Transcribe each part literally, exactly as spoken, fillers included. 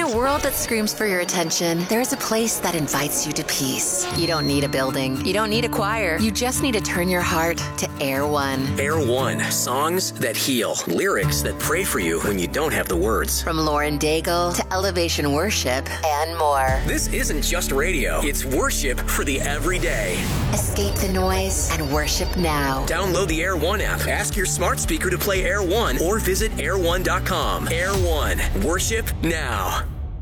a world that screams for your attention, there's a place that invites you to peace. You don't need a building. You don't need a choir. You just need to turn your heart to Air One. Air One. Songs that heal. Lyrics that pray for you when you don't have the words. From Lauren Daigle to Elevation Worship and more. This isn't just radio. It's worship for the everyday. Escape the noise and worship now. Download the Air One app. Ask your smart speaker to play Air One or visit air one dot com. Air One. Worship now.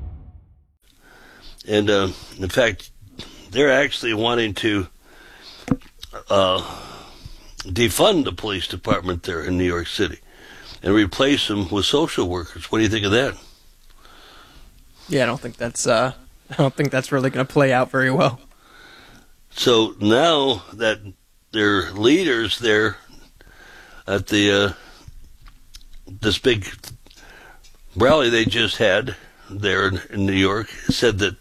And uh, in fact, they're actually wanting to uh, defund the police department there in New York City and replace them with social workers. What do you think of that? Yeah, I don't think that's uh, I don't think that's really going to play out very well. So now that their leaders there at the uh, this big rally they just had there in, in New York said that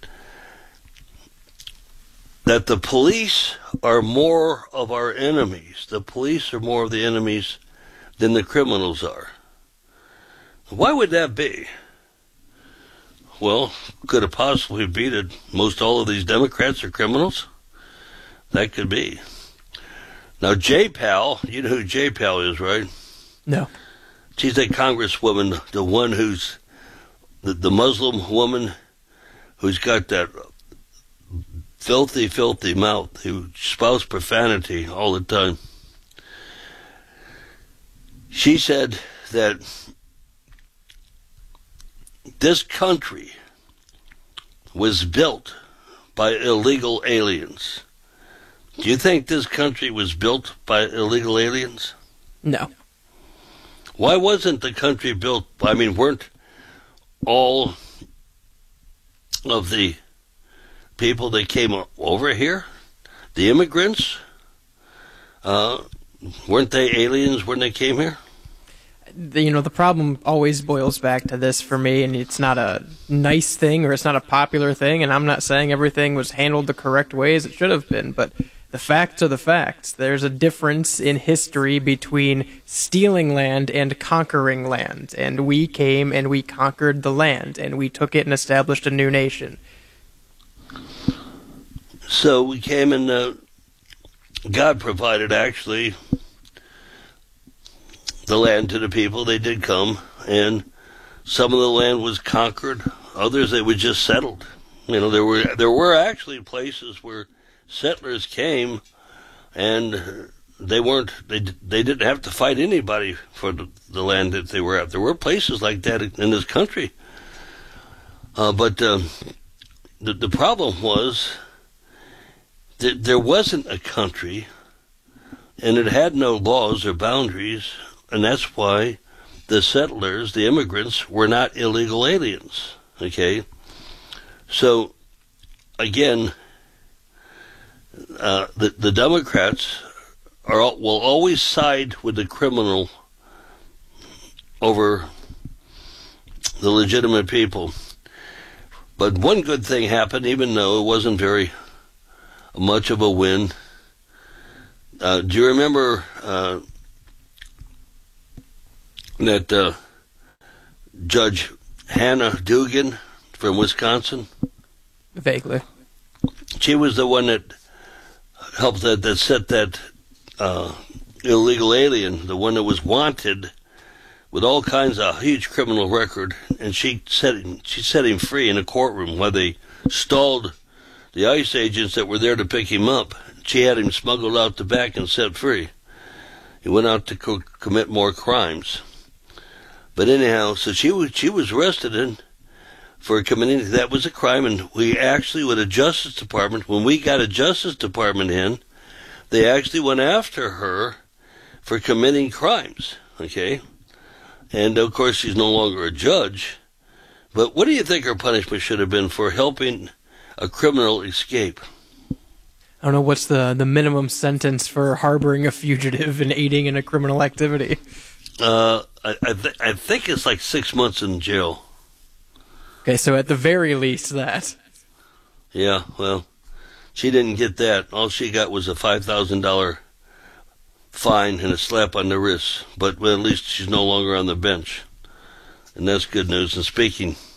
that the police are more of our enemies. The police are more of the enemies than the criminals are. Why would that be? Well, could it possibly be that most all of these Democrats are criminals? That could be. Now, J-Pal, you know who J-Pal is, right? No. She's a congresswoman, the one who's the, the Muslim woman who's got that filthy, filthy mouth, who spouts profanity all the time. She said that this country was built by illegal aliens. Do you think this country was built by illegal aliens? No. Why wasn't the country built? I mean, weren't all of the people that came over here, the immigrants, uh, weren't they aliens when they came here? The, you know, the problem always boils back to this for me, and it's not a nice thing or it's not a popular thing, and I'm not saying everything was handled the correct way as it should have been, but the facts are the facts. There's a difference in history between stealing land and conquering land, and we came and we conquered the land, and we took it and established a new nation. So we came and uh, God provided, actually, the land to the people. They did come, and some of the land was conquered. Others, they were just settled. You know, there were there were actually places where settlers came, and they weren't they they didn't have to fight anybody for the, the land that they were at. There were places like that in this country, uh, but um, the the problem was that there wasn't a country, and it had no laws or boundaries, and that's why the settlers, the immigrants, were not illegal aliens. Okay, so again, uh, the the Democrats are will always side with the criminal over the legitimate people. But one good thing happened, even though it wasn't very much of a win. Uh, do you remember uh, that uh, Judge Hannah Dugan from Wisconsin? Vaguely. She was the one that helped that, that set that uh, illegal alien, the one that was wanted with all kinds of huge criminal record, and she set him, she set him free in a courtroom while they stalled the ICE agents that were there to pick him up. She had him smuggled out the back and set free. He went out to co- commit more crimes. But anyhow, so she was she was arrested in for committing, that was a crime, and we actually, with a Justice Department, when we got a Justice Department in, they actually went after her for committing crimes, okay? And of course, she's no longer a judge. But what do you think her punishment should have been for helping a criminal escape? I don't know, what's the, the minimum sentence for harboring a fugitive and aiding in a criminal activity? Uh, I I, th- I think it's like six months in jail. Okay, so at the very least that. Yeah, well, she didn't get that. All she got was a five thousand dollars fine and a slap on the wrist. But well, at least she's no longer on the bench. And that's good news. And speaking